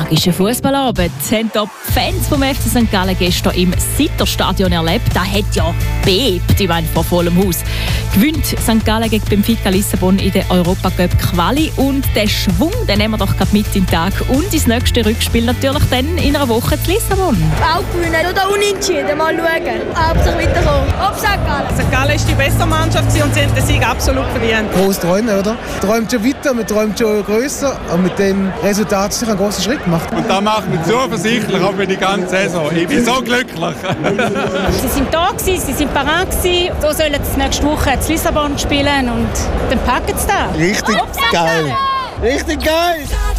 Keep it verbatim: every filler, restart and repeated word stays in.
magischen Fußballabend haben die Fans vom F C Sankt Gallen gestern im Sitter-Stadion erlebt. Da hat ja bebt, ich meine, vor vollem Haus. Gewinnt Sankt Gallen gegen Benfica Lissabon in der Europacup-Quali. Und den Schwung, den nehmen wir doch gerade mit in den Tag. Und ins nächste Rückspiel natürlich dann in einer Woche in Lissabon. Auch gewinnen oder unentschieden, mal schauen. Hauptsache weiterkommen. Auf Sankt Gallen. Sankt Gallen ist die bessere Mannschaft und sie haben den Sieg absolut verdient. Groß träumen, oder? Träumt schon weiter, man träumt schon grösser. Und mit dem Resultat sich einen großen Schritt gemacht. Und das macht mich zuversichtlich auch für die ganze Saison. Ich bin so glücklich. Sie sind da gewesen, sie sind parat gewesen. So sollen sie nächste Woche in Lissabon spielen und dann packen sie da. Richtig geil. Richtig geil.